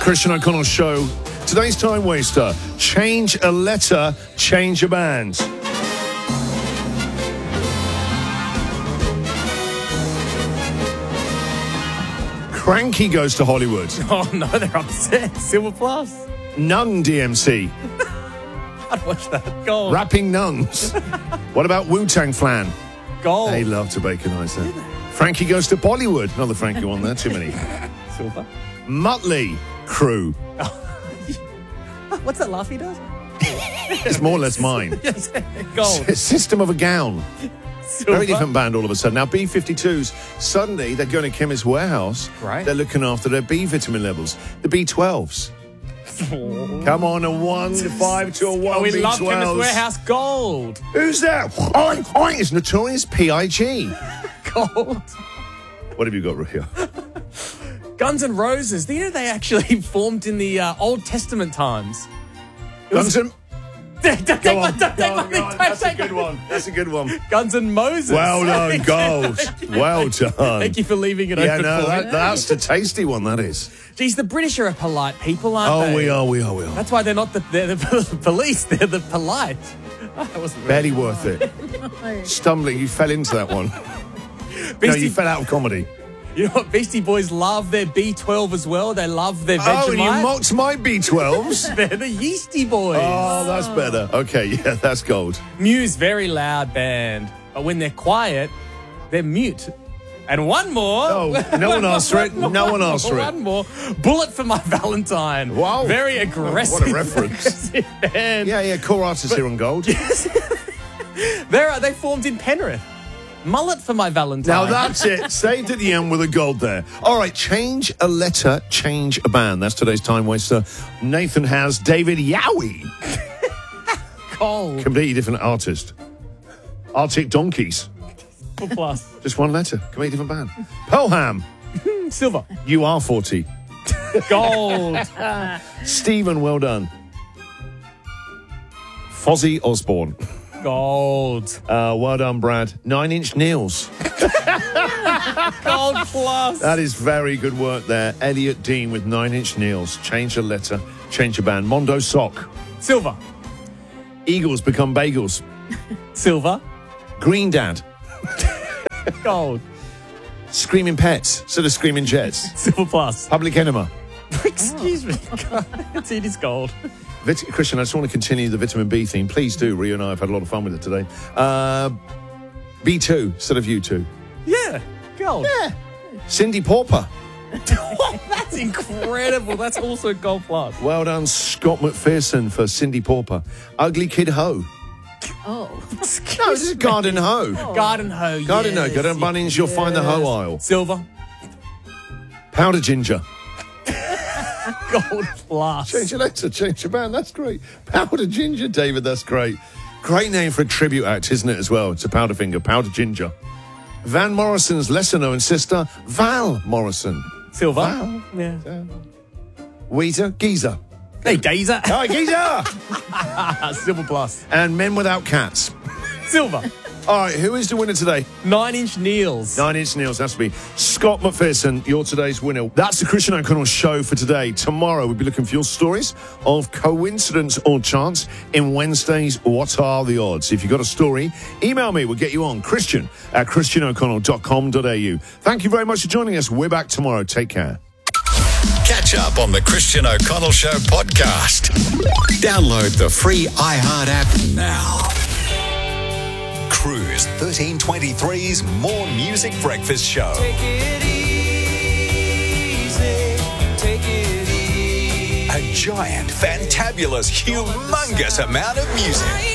Christian O'Connell Show. Today's time waster. Change a letter, change a band. Cranky goes to Hollywood. Oh, no, they're upset. Silver Plus. Nun DMC. I'd watch that. Gold. Rapping nuns. What about Wu-Tang Flan? Gold. They love to baconize that. Frankie goes to Bollywood. Another Frankie one there. Too many. Silver. Mötley Crüe. What's that laugh he does? It's more or less mine. Yes. Gold. System of a Gown. Silver. Very different band all of a sudden. Now, B-52s, suddenly they're going to Chemist Warehouse. Right. They're looking after their B vitamin levels. The B12s. Come on, a 1, 5 to a 1 Oh, we B12s. love Chemist Warehouse. Gold. Who's that? Oink, oink. It's Notorious P.I.G. Gold. What have you got, Rio? Guns N' Roses. Do you know they actually formed in the Old Testament times? Guns N'... Don't take Go my- on, don't go take on, my- go on. don't That's a take good my- one. That's a good one. Guns N' Moses. Well done, gold. Well done. Thank you for leaving it Yeah, open no, for me. that's the tasty one, that is. Geez, the British are a polite people, aren't they? Oh, we are. That's why they're not they're the police. They're the polite. Oh, that wasn't Barely worth it. Stumbling, you fell into that one. No, Beastie, you fell out of comedy. you know what? Beastie Boys love their B12 as well. They love their Vegemite. Oh, and you mocked my B12s? They're the Yeasty Boys. Oh, that's better. Okay, yeah, that's gold. Muse, very loud band. But when they're quiet, they're mute. And one more. Oh, no one asked for it. No one asked for it. One more. Bullet for My Valentine. Wow. Very aggressive. What a reference. aggressive band. Yeah, core artists here on gold. They formed in Penrith. Mullet for My Valentine. Now that's it. Saved at the end with a gold there. All right, change a letter, change a band. That's today's time waster. Nathan has David Yowie. Gold. Completely different artist. Arctic Donkeys. Plus. Just one letter. Completely different band. Pelham. Silver. UR40. Gold. Stephen, well done. Fozzy Osbourne. Gold. Well done, Brad. 9 Inch Nails. Gold plus. That is very good work there. Elliot Dean with 9 Inch Nails. Change a letter, change a band. Mondo Sock. Silver. Eagles become bagels. Silver. Green Dad. Gold. Screaming Pets instead of Screaming Jets. Silver plus. Public Enema. Excuse me. It is gold. Christian, I just want to continue the vitamin B theme. Please do. Rio and I have had a lot of fun with it today. B2 instead of U2. Yeah. Gold. Yeah. Cindy Pauper. That's incredible. That's also gold plus. Well done, Scott McPherson for Cindy Pauper. Ugly Kid Ho. Oh. No, this is Garden Ho. Garden hoe. Garden Ho. yes, Go down Bunnings, you'll find the hoe aisle. Silver. Powder Ginger. Gold plus. Change your letter, change your band. That's great. Powder Ginger, David. That's great. Great name for a tribute act, isn't it, as well? It's a Powderfinger, Powder Ginger. Van Morrison's lesser-known sister, Val Morrison. Silver. Val. Yeah. Weezer, Geezer. Hey, Gazer. Hi, Geezer! Silver plus. And Men Without Cats. Silver. All right, who is the winner today? 9 Inch Nails. 9 Inch Nails, has to be Scott McPherson, you're today's winner. That's the Christian O'Connell Show for today. Tomorrow, we'll be looking for your stories of coincidence or chance in Wednesday's What Are the Odds? If you've got a story, email me. We'll get you on. Christian@christianoconnell.com.au. Thank you very much for joining us. We're back tomorrow. Take care. Catch up on the Christian O'Connell Show podcast. Download the free iHeart app now. Cruise 1323's More Music Breakfast Show. Take it easy, take it easy. A giant, fantabulous, humongous amount of music.